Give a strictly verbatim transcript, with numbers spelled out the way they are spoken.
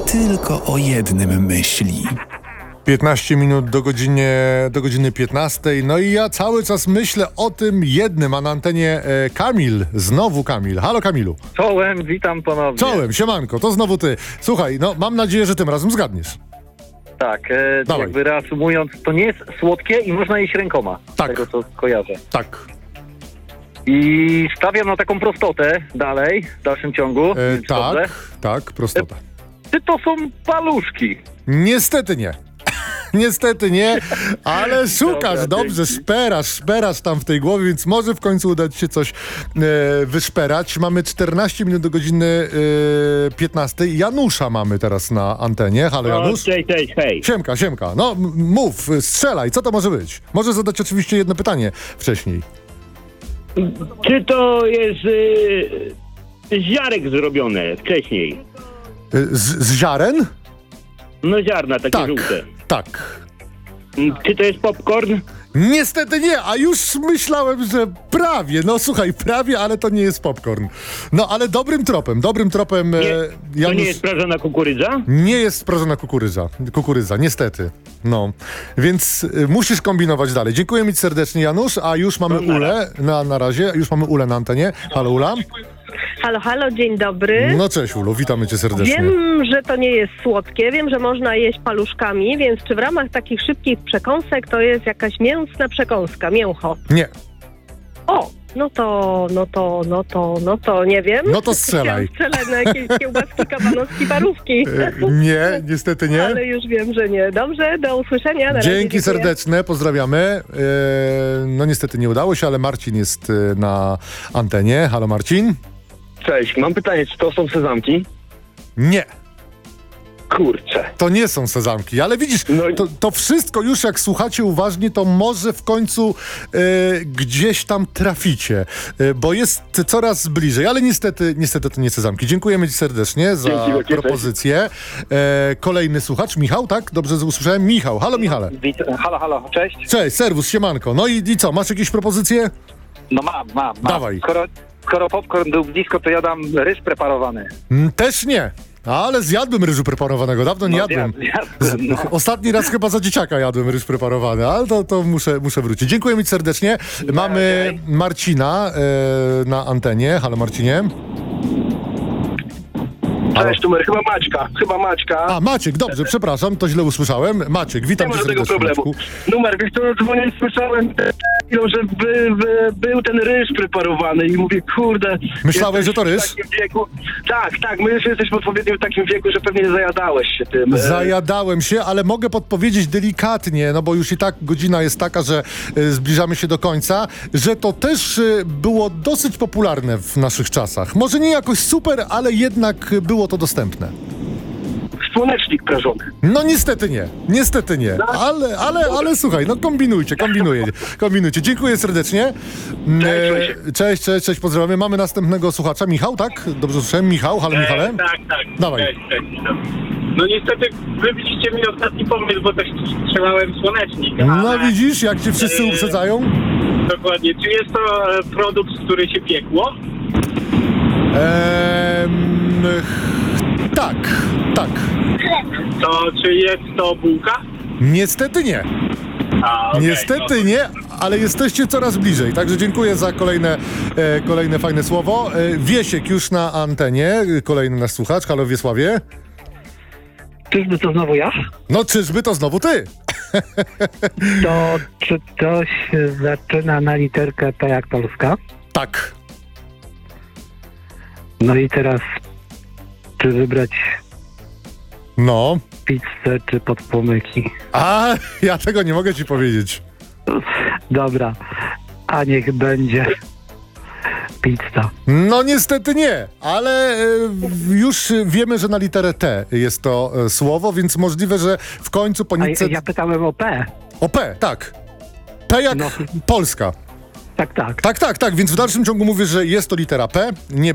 tylko o jednym myśli. piętnaście minut do godziny, do godziny piętnastej. No i ja cały czas myślę o tym jednym, a na antenie e, Kamil. Znowu Kamil. Halo Kamilu. Czołem, witam ponownie. Czołem, siemanko, to znowu ty. Słuchaj, no mam nadzieję, że tym razem zgadniesz. Tak, e, Dawaj. jakby reasumując, to nie jest słodkie i można jeść rękoma. Tak. Z tego co kojarzę. Tak. I stawiam na taką prostotę dalej, w dalszym ciągu. E, więc dobrze. tak, tak, prostota. Czy to są paluszki? Niestety nie. Niestety nie, ale szukasz, Dobra, dobrze, dzięki. szperasz, szperasz tam w tej głowie, więc może w końcu uda ci się coś e, wyszperać. Mamy czternaście minut do godziny e, piętnastej. Janusza mamy teraz na antenie. Halo Janusz. O, cześć, cześć, hej. Siemka, siemka. No m- mów, strzelaj, co to może być? Może zadać oczywiście jedno pytanie wcześniej. Czy to jest y, z ziarek zrobione wcześniej? E, Z, z ziaren? No ziarna, takie Tak, żółte. tak. Mm, Czy to jest popcorn? Niestety nie, a już myślałem, że prawie. No słuchaj, prawie, ale to nie jest popcorn. No ale dobrym tropem, dobrym tropem e, Nie, to Janusz... nie jest prażona kukurydza? Nie jest sprażona kukurydza, kukurydza, niestety. No, więc y, musisz kombinować dalej. Dziękuję mi serdecznie, Janusz, a już mamy No, na Ulę, na, na razie, już mamy Ulę na antenie. Halo Ula. Halo, halo, dzień dobry. No cześć Ulu, witamy cię serdecznie. Wiem, że to nie jest słodkie, wiem, że można jeść paluszkami, więc czy w ramach takich szybkich przekąsek to jest jakaś mięsna przekąska, mięcho? Nie, O, no to, no to, no to, no to nie wiem. No to strzelaj. Chciałam strzelać na jakieś kiełbaski, kabanowski, parówki. e, nie, niestety nie. Ale już wiem, że nie. Dobrze, do usłyszenia. Na razie, Dzięki dziękuję. serdeczne, pozdrawiamy. E, no niestety nie udało się, ale Marcin jest e, na antenie. Halo Marcin. Cześć, mam pytanie, czy to są sezamki? Nie. Kurczę. To nie są sezamki, ale widzisz, No i- to, to wszystko już jak słuchacie uważnie, to może w końcu e, gdzieś tam traficie, e, bo jest coraz bliżej, ale niestety, niestety to nie sezamki. Dziękujemy ci serdecznie za Dzięki wielkie, propozycję. E, kolejny słuchacz, Michał, tak? Dobrze usłyszałem? Michał, halo Michale. Wit- halo, halo, cześć. Cześć, serwus, siemanko. No i, i co, masz jakieś propozycje? No mam, mam, mam. Dawaj. Skoro, skoro popcorn był blisko, to ja dam ryż preparowany. Mm, też nie. Ale zjadłem ryżu preparowanego, dawno nie No, jadłem. zjad- zjadłem, no. Ostatni raz chyba za dzieciaka jadłem ryż preparowany, ale to, to muszę, muszę wrócić. Dziękuję ci serdecznie. Mamy Marcina e, na antenie. Halo Marcinie. Halo. Cześć, numer, chyba Maćka, chyba Maćka. A, Maciek, dobrze, przepraszam, to źle usłyszałem. Maciek, Nie witam ma cię żadnego serdecznie. problemu. Maćku. Numer, wiesz co, dzwonię, słyszałem e, że by, by, był ten ryż preparowany i mówię, kurde... Myślałeś, że to jesteś ryż? w takim wieku. Tak, tak, my już jesteśmy w odpowiednim takim wieku, że pewnie zajadałeś się tym. e, Zajadałem się, ale mogę podpowiedzieć delikatnie, no bo już i tak godzina jest taka, że e, zbliżamy się do końca, że to też e, było dosyć popularne w naszych czasach. Może nie jakoś super, ale jednak było to dostępne. Słonecznik prażony. No niestety nie, niestety nie, ale, ale, ale słuchaj, no kombinujcie, kombinujcie, kombinujcie. Dziękuję serdecznie. Cześć, E, Cześć, cześć, cześć, pozdrawiamy. Mamy następnego słuchacza, Michał, tak? Dobrze słyszałem? Michał, halo Michale? Tak, tak. Dawaj. Cześć, cześć. No niestety wybiliście mi ostatni pomysł, bo też strzelałem słonecznik. No ale, widzisz, jak cię wszyscy e, uprzedzają? Dokładnie. Czy jest to e, produkt, który się piekło? Ehm, tak, tak. To czy jest to bułka? Niestety nie. A, okej, Niestety no. nie, ale jesteście coraz bliżej. Także dziękuję za kolejne, e, kolejne fajne słowo. E, Wiesiek już na antenie, e, kolejny nasz słuchacz. Halo Wiesławie. Czyżby to znowu ja? No czyżby to znowu ty? To czy coś zaczyna na literkę P jak Polska? Tak. No i teraz czy wybrać No. pizzę czy podpłomyki? A, ja tego nie mogę ci powiedzieć. Dobra, a niech będzie pizza. No niestety nie, ale e, już wiemy, że na literę T jest to e, słowo, więc możliwe, że w końcu po A nitce... ja pytałem o P. O P, tak. P jak No. Polska. Tak, tak. Tak, tak, tak, więc w dalszym ciągu mówię, że jest to litera P. Nie